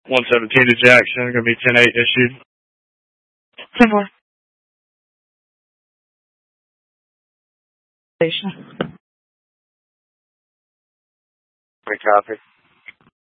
117 to Jackson, going to be 10-8 issued. 10 more. Station. We copy.